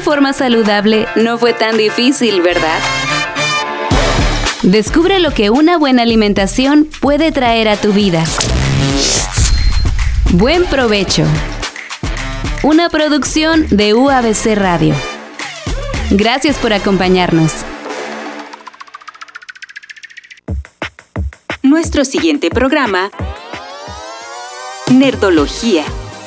forma saludable no fue tan difícil, ¿verdad? Descubre lo que una buena alimentación puede traer a tu vida. Buen provecho. Una producción de UABC Radio. Gracias por acompañarnos. Nuestro siguiente programa, Nerdología.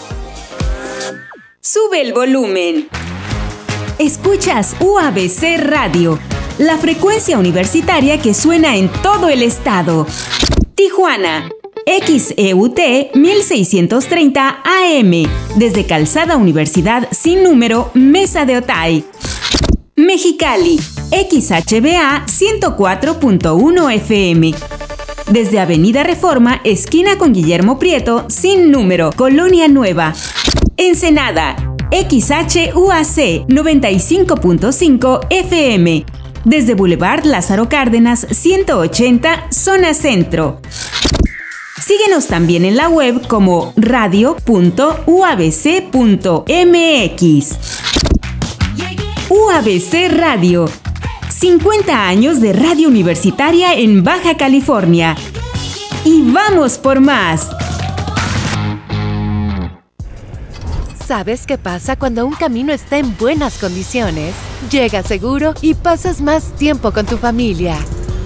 Sube el volumen. Escuchas UABC Radio, la frecuencia universitaria que suena en todo el estado. Tijuana, XEUT 1630 AM, desde Calzada Universidad sin número, Mesa de Otay. Mexicali, XHBA 104.1 FM, desde Avenida Reforma, esquina con Guillermo Prieto, sin número, Colonia Nueva. Ensenada, XHUAC 95.5 FM, desde Boulevard Lázaro Cárdenas 180, zona centro. Síguenos también en la web como radio.uabc.mx. UABC Radio, 50 años de radio universitaria en Baja California. Y vamos por más. ¿Sabes qué pasa cuando un camino está en buenas condiciones? Llegas seguro y pasas más tiempo con tu familia.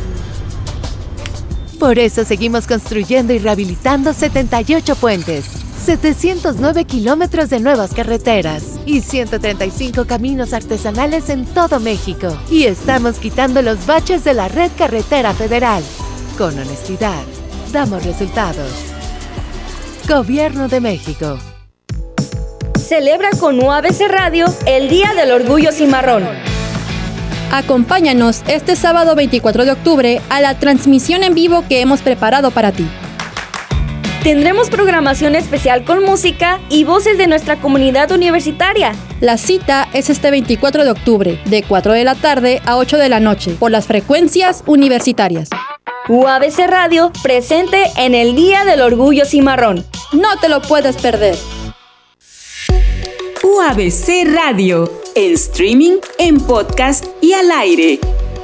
Por eso seguimos construyendo y rehabilitando 78 puentes, 709 kilómetros de nuevas carreteras y 135 caminos artesanales en todo México. Y estamos quitando los baches de la red carretera federal. Con honestidad, damos resultados. Gobierno de México. Celebra con UABC Radio el Día del Orgullo Cimarrón. Acompáñanos este sábado 24 de octubre a la transmisión en vivo que hemos preparado para ti. Tendremos programación especial con música y voces de nuestra comunidad universitaria. La cita es este 24 de octubre, de 4 de la tarde a 8 de la noche, por las frecuencias universitarias. UABC Radio presente en el Día del Orgullo Cimarrón. No te lo puedes perder. UABC Radio, en streaming, en podcast y al aire.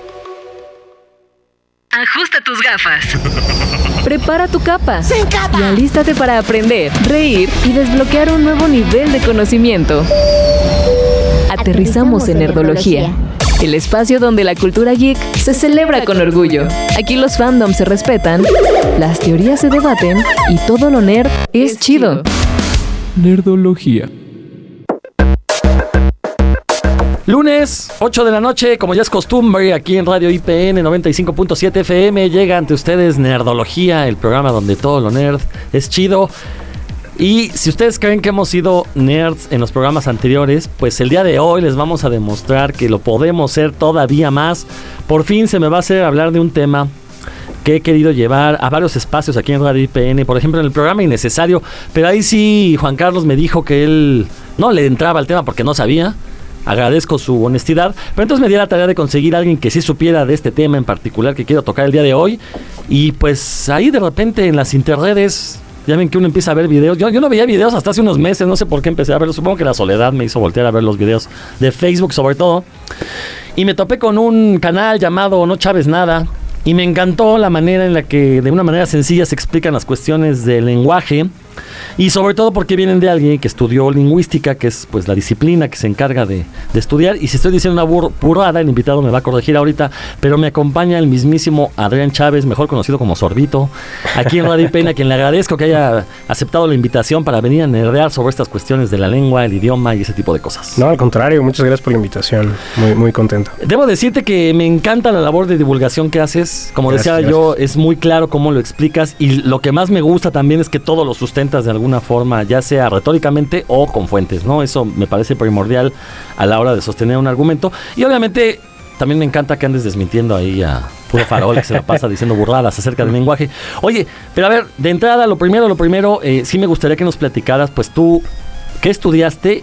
Ajusta tus gafas. Prepara tu capa. Y alístate para aprender, reír y desbloquear un nuevo nivel de conocimiento. Aterrizamos en Nerdología, el espacio donde la cultura geek se celebra con orgullo. Aquí los fandoms se respetan, las teorías se debaten y todo lo nerd es chido. Nerdología. Lunes, 8 de la noche, como ya es costumbre, aquí en Radio IPN 95.7 FM, llega ante ustedes Nerdología, el programa donde todo lo nerd es chido. Y si ustedes creen que hemos sido nerds en los programas anteriores, pues el día de hoy les vamos a demostrar que lo podemos ser todavía más. Por fin se me va a hacer hablar de un tema que he querido llevar a varios espacios aquí en Radio IPN, por ejemplo en el programa Innecesario, pero ahí sí Juan Carlos me dijo que él no le entraba al tema porque no sabía. Agradezco su honestidad, pero entonces me di la tarea de conseguir a alguien que sí supiera de este tema en particular que quiero tocar el día de hoy. Y pues ahí de repente en las interredes, ya ven que uno empieza a ver videos. Yo no veía videos hasta hace unos meses, no sé por qué empecé a verlos. Supongo que la soledad me hizo voltear a ver los videos de Facebook sobre todo. Y me topé con un canal llamado No Chaves Nada. Y me encantó la manera en la que de una manera sencilla se explican las cuestiones del lenguaje. Y sobre todo porque vienen de alguien que estudió lingüística, que es pues la disciplina que se encarga de estudiar. Y si estoy diciendo una burrada, el invitado me va a corregir ahorita, pero me acompaña el mismísimo Adrián Chávez, mejor conocido como Sorbito, aquí en Radio IPN, a quien le agradezco que haya aceptado la invitación para venir a nerdear sobre estas cuestiones de la lengua, el idioma y ese tipo de cosas. No, al contrario, muchas gracias por la invitación, muy contento. Debo decirte que me encanta la labor de divulgación que haces, como decía yo, es muy claro cómo lo explicas, y lo que más me gusta también es que todo lo sustentas de alguna forma, ya sea retóricamente o con fuentes, ¿no? Eso me parece primordial a la hora de sostener un argumento. Y obviamente también me encanta que andes desmintiendo ahí a puro farol que se la pasa diciendo burradas acerca del lenguaje. Oye, pero a ver, de entrada, lo primero, sí me gustaría que nos platicaras, pues tú, ¿qué estudiaste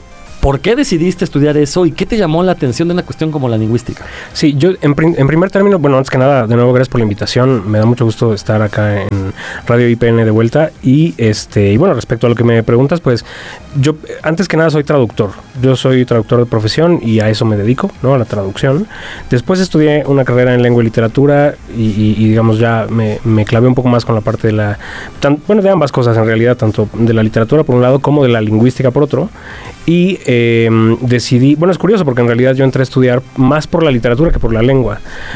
¿Por qué decidiste estudiar eso y qué te llamó la atención de una cuestión como la lingüística? Sí, yo en primer término, bueno, antes que nada, de nuevo, gracias por la invitación. Me da mucho gusto estar acá en Radio IPN de vuelta. Y bueno, respecto a lo que me preguntas, pues yo antes que nada soy traductor. Yo soy traductor de profesión y a eso me dedico, ¿no? A la traducción. Después estudié una carrera en lengua y literatura y digamos ya me clavé un poco más con la parte de de ambas cosas en realidad, tanto de la literatura por un lado como de la lingüística por otro. Y decidí, bueno, es curioso porque en realidad yo entré a estudiar más por la literatura que por la lengua.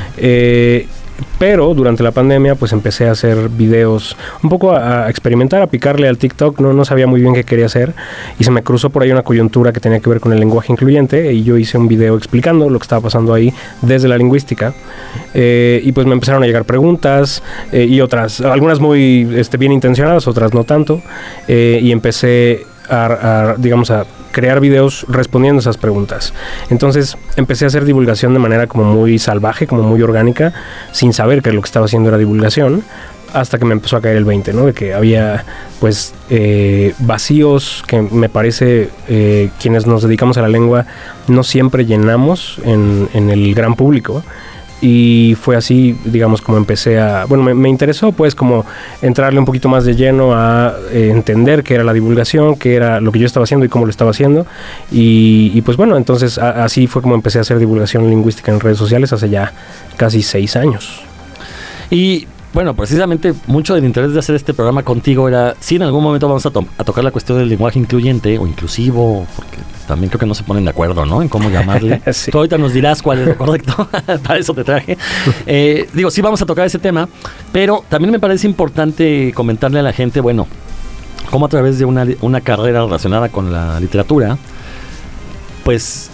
Pero durante la pandemia pues empecé a hacer videos, un poco a experimentar, a picarle al TikTok, no sabía muy bien qué quería hacer y se me cruzó por ahí una coyuntura que tenía que ver con el lenguaje incluyente y yo hice un video explicando lo que estaba pasando ahí desde la lingüística y pues me empezaron a llegar preguntas y otras, algunas muy bien intencionadas, otras no tanto, y empecé a crear videos respondiendo a esas preguntas. Entonces empecé a hacer divulgación de manera como muy salvaje, como muy orgánica, sin saber que lo que estaba haciendo era divulgación, hasta que me empezó a caer el 20, ¿no? De que había pues vacíos que me parece quienes nos dedicamos a la lengua no siempre llenamos en el gran público. Y fue así, digamos, como empecé me interesó pues como entrarle un poquito más de lleno a entender qué era la divulgación, qué era lo que yo estaba haciendo y cómo lo estaba haciendo. Y pues bueno, entonces así fue como empecé a hacer divulgación lingüística en redes sociales hace ya casi 6 años. Y bueno, precisamente mucho del interés de hacer este programa contigo era si en algún momento vamos a tocar la cuestión del lenguaje incluyente o inclusivo, porque también creo que no se ponen de acuerdo, ¿no? En cómo llamarle. Sí. Tú ahorita nos dirás cuál es lo correcto, para eso te traje. Sí vamos a tocar ese tema, pero también me parece importante comentarle a la gente, bueno, cómo a través de una carrera relacionada con la literatura, pues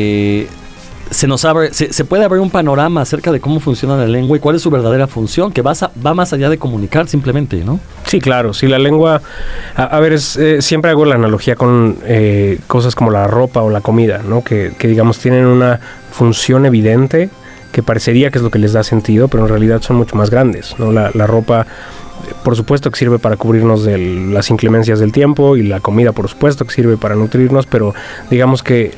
se puede abrir un panorama acerca de cómo funciona la lengua y cuál es su verdadera función, que va más allá de comunicar simplemente, ¿no? Sí, claro, sí, la lengua, siempre hago la analogía con cosas como la ropa o la comida, ¿no? Que digamos tienen una función evidente que parecería que es lo que les da sentido, pero en realidad son mucho más grandes, ¿no? La ropa, por supuesto que sirve para cubrirnos de las inclemencias del tiempo, y la comida, por supuesto que sirve para nutrirnos, pero digamos que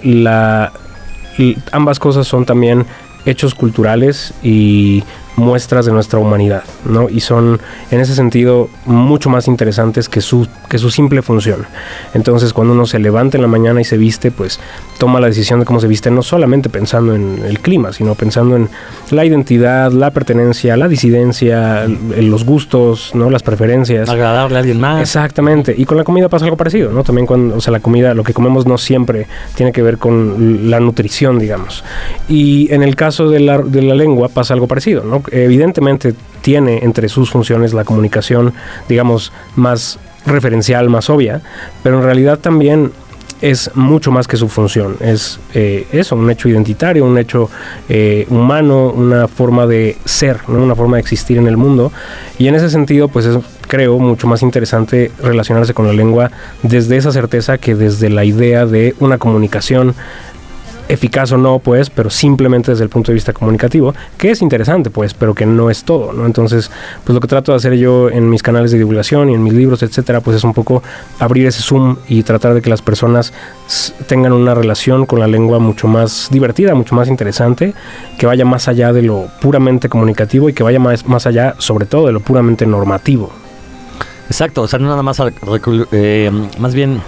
ambas cosas son también hechos culturales y muestras de nuestra humanidad, ¿no? Y son, en ese sentido, mucho más interesantes que su simple función. Entonces, cuando uno se levanta en la mañana y se viste, pues toma la decisión de cómo se viste, no solamente pensando en el clima, sino pensando en la identidad, la pertenencia, la disidencia, los gustos, ¿no? Las preferencias. Agradarle a alguien más. Exactamente. Y con la comida pasa algo parecido, ¿no? También la comida, lo que comemos no siempre tiene que ver con la nutrición, digamos. Y en el caso de la lengua pasa algo parecido, ¿no? Evidentemente tiene entre sus funciones la comunicación, digamos, más referencial, más obvia, pero en realidad también es mucho más que su función. Es un hecho identitario, un hecho humano, una forma de ser, ¿no? Una forma de existir en el mundo. Y en ese sentido, pues creo mucho más interesante relacionarse con la lengua desde esa certeza que desde la idea de una comunicación eficaz o no, pues, pero simplemente desde el punto de vista comunicativo, que es interesante, pues, pero que no es todo, ¿no? Entonces, pues lo que trato de hacer yo en mis canales de divulgación y en mis libros, etcétera, pues es un poco abrir ese zoom y tratar de que las personas tengan una relación con la lengua mucho más divertida, mucho más interesante, que vaya más allá de lo puramente comunicativo y que vaya más allá, sobre todo, de lo puramente normativo. Exacto, o sea, no nada más más bien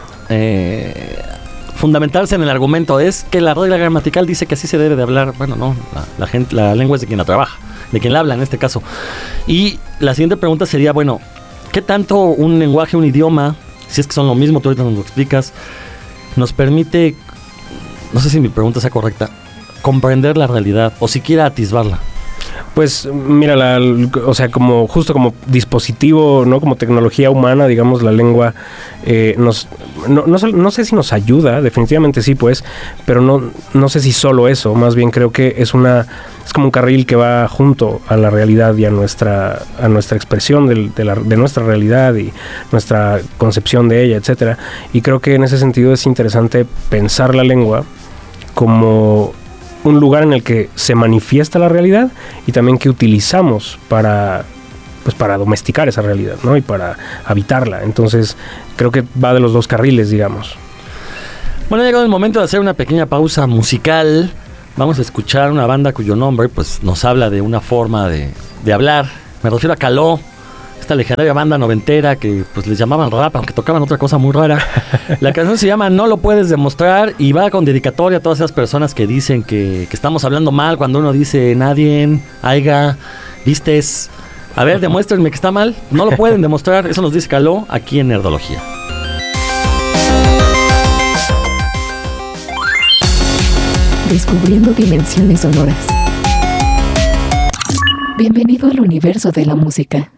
fundamentarse en el argumento es que la regla gramatical dice que así se debe de hablar. Bueno, no, la lengua es de quien la trabaja, de quien la habla en este caso. Y la siguiente pregunta sería, bueno, ¿qué tanto un lenguaje, un idioma, si es que son lo mismo, tú ahorita nos lo explicas, nos permite, no sé si mi pregunta sea correcta, comprender la realidad o siquiera atisbarla? Pues mira, justo como dispositivo, ¿no? Como tecnología humana, digamos, la lengua no sé si nos ayuda, definitivamente sí, pues, pero no sé si solo eso, más bien creo que es como un carril que va junto a la realidad y a nuestra expresión de nuestra realidad y nuestra concepción de ella, etcétera. Y creo que en ese sentido es interesante pensar la lengua como un lugar en el que se manifiesta la realidad y también que utilizamos para domesticar esa realidad, ¿no? Y para habitarla. Entonces, creo que va de los dos carriles, digamos. Bueno, ha llegado el momento de hacer una pequeña pausa musical. Vamos a escuchar una banda cuyo nombre pues nos habla de una forma de hablar. Me refiero a Caló, esta legendaria banda noventera que pues les llamaban rap, aunque tocaban otra cosa muy rara. La canción se llama No lo puedes demostrar y va con dedicatoria a todas esas personas que dicen que estamos hablando mal cuando uno dice nadie, aiga, vistes. A ver, demuéstrenme que está mal. No lo pueden demostrar. Eso nos dice Caló aquí en Nerdología. Descubriendo dimensiones sonoras. Bienvenido al universo de la música.